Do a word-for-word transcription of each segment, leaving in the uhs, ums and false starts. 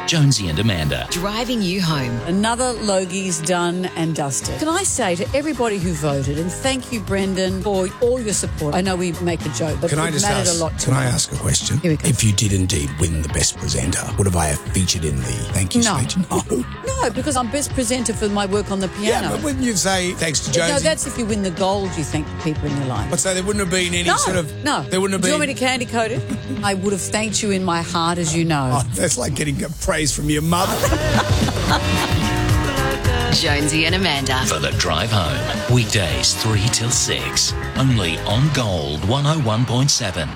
Jonesy and Amanda. Driving you home. Another Logie's done and dusted. Can I say to everybody who voted, and thank you, Brendan, for all your support. I know we make a joke, but Can it I just mattered ask, a lot to Can me. I ask a question? Here we go. If you did indeed win the best presenter, would have I have featured in the thank you No. speech? No. No, because I'm best presenter for my work on the piano. Yeah, but wouldn't you say thanks to Jonesy? No, that's if you win the gold, you thank the people in your life. But so there wouldn't have been any No, sort of... no. There wouldn't have Do you been... want me to candy coat it? I would have thanked you in my heart, as you know. Oh, that's like getting praise from your mother. Jonesy and Amanda. For the drive home. Weekdays three till six. Only on Gold one oh one point seven.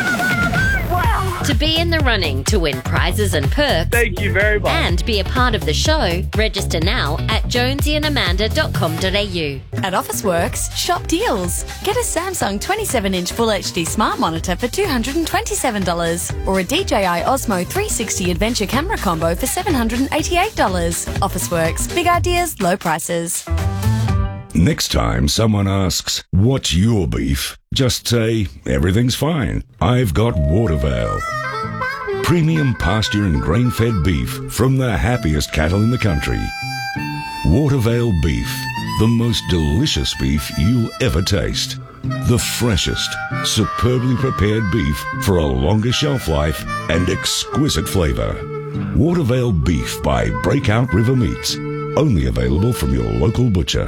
To be in the running to win prizes and perks. Thank you very much. And be a part of the show, register now at jonesy and amanda dot com dot a u. At Officeworks, shop deals. Get a Samsung twenty-seven inch Full H D smart monitor for two hundred twenty-seven dollars or a D J I Osmo three sixty Adventure camera combo for seven hundred eighty-eight dollars. Officeworks, big ideas, low prices. Next time someone asks, what's your beef? Just say, everything's fine. I've got Watervale. Premium pasture and grain-fed beef from the happiest cattle in the country. Watervale beef, the most delicious beef you'll ever taste. The freshest, superbly prepared beef for a longer shelf life and exquisite flavour. Watervale beef by Breakout River Meats. Only available from your local butcher.